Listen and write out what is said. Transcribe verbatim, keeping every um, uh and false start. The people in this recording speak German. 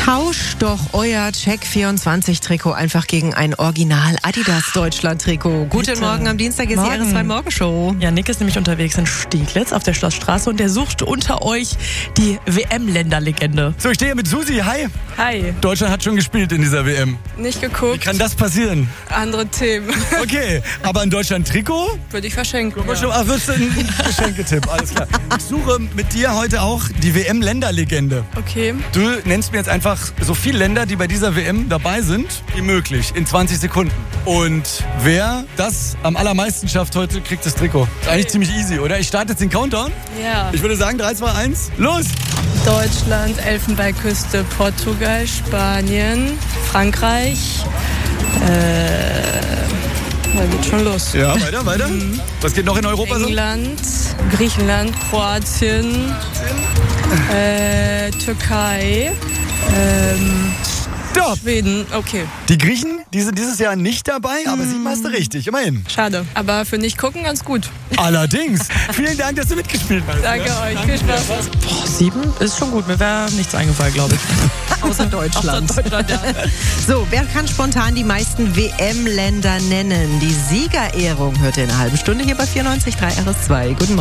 Tauscht doch euer Check vierundzwanzig Trikot einfach gegen ein Original Adidas Deutschland Trikot. Guten Bitte. Morgen, am Dienstag ist die Morgen. R S zwei Morgenshow. Ja, Nick ist nämlich unterwegs in Steglitz auf der Schlossstraße und der sucht unter euch die W M-Länderlegende. So, ich stehe hier mit Susi. Hi. Hi, Deutschland hat schon gespielt in dieser W M. nicht Wie geguckt, kann das passieren? andere Themen. Okay, aber in Deutschland Trikot? Würde ich verschenken. Ja. Ja. Ach, wirst du ein Geschenketipp, alles klar. Ich suche mit dir heute auch die W M-Länderlegende. Okay, Du nennst mir jetzt einfach so viele Länder, die bei dieser W M dabei sind, wie möglich, in zwanzig Sekunden. Und wer das am allermeisten schafft heute, kriegt das Trikot. Ist eigentlich ziemlich easy, oder? Ich starte jetzt den Countdown. ja. Ich würde sagen, drei, zwei, eins, los! Deutschland, Elfenbeinküste, Portugal, Spanien, Frankreich. Äh, da geht schon los. Ja, weiter, weiter. Was geht noch in Europa so? England, Griechenland, Kroatien, äh, Türkei, ähm, Stopp! Schweden. Okay, Die Griechen, die sind dieses Jahr nicht dabei, aber sieben hast du richtig, immerhin. schade. Aber für nicht gucken ganz gut. Allerdings. Vielen Dank, dass du mitgespielt hast. Danke ja? euch, viel Spaß. Boah, sieben ist schon gut. Mir wäre nichts eingefallen, glaube ich. Außer Deutschland. Außer Deutschland, ja. So, wer kann spontan die meisten W M-Länder nennen? Die Siegerehrung hört ihr in einer halben Stunde hier bei vierundneunzig Komma drei R S zwei. Guten Morgen.